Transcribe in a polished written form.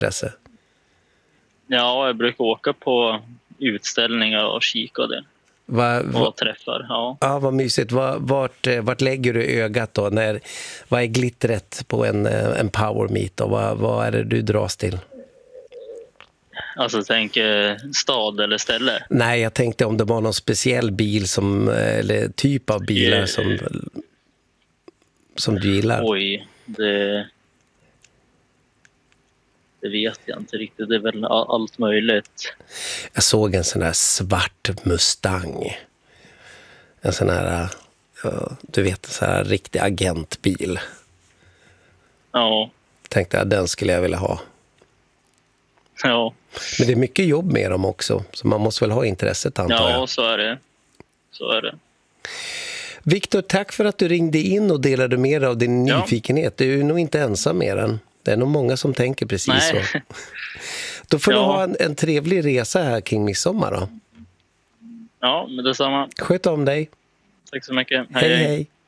intresse? Ja, jag brukar åka på utställningar och kika det. Och träffar, ja. Ja, vad mysigt. Vart lägger du ögat då? Vad är glittret på en power meet då? Vad är det du dras till? Alltså tänker stad eller ställe? Nej, jag tänkte om det var någon speciell bil eller typ av bilar som du gillar. Oj, det vet jag inte riktigt. Det är väl allt möjligt. Jag såg en sån där svart Mustang. En sån här, du vet, en sån här riktig agentbil. Ja. Tänkte jag, den skulle jag vilja ha. Ja. Men det är mycket jobb med dem också. Så man måste väl ha intresset, antar jag. Ja, så är det. Så är det. Viktor, tack för att du ringde in och delade med dig av din nyfikenhet. Du är nog inte ensam med den. Det är nog många som tänker precis så. Då får du ha en trevlig resa här kring midsommar då. Ja, men detsamma. Sköt om dig. Tack så mycket. Hej, hej.